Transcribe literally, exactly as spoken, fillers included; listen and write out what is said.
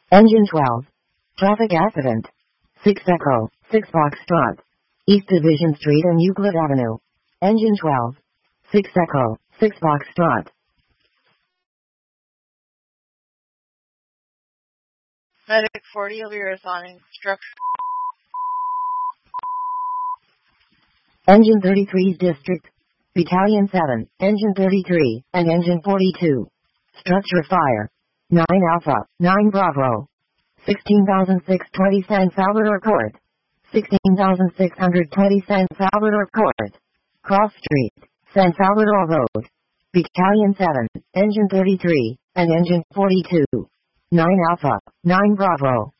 Engine twelve. Traffic accident. six Echo, six Foxtrot. East Division Street and Euclid Avenue. Engine twelve. six Echo, six Foxtrot. Medic forty, will be responding. Structure. Engine thirty-three's District. Battalion seven, Engine thirty-three, and Engine forty-two. Structure fire. nine Alpha, nine Bravo. sixteen thousand six hundred twenty San Salvador Court. sixteen thousand six hundred twenty San Salvador Court. Cross Street, San Salvador Road. Battalion seven, Engine thirty-three, and Engine forty-two. nine Alpha, nine Bravo.